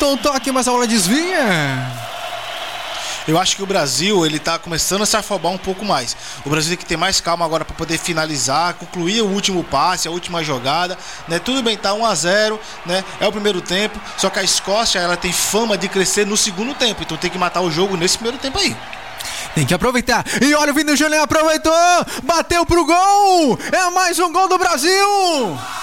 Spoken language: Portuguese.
tentou o toque, mas a bola desvia. Eu acho que o Brasil, ele tá começando a se afobar um pouco mais. O Brasil tem que ter mais calma agora para poder finalizar, concluir o último passe, a última jogada, né? Tudo bem, tá 1-0, né? É o primeiro tempo, só que a Escócia, ela tem fama de crescer no segundo tempo, então tem que matar o jogo nesse primeiro tempo aí. Tem que aproveitar. E olha o Vinícius Júnior, aproveitou, bateu pro gol. É mais um gol do Brasil.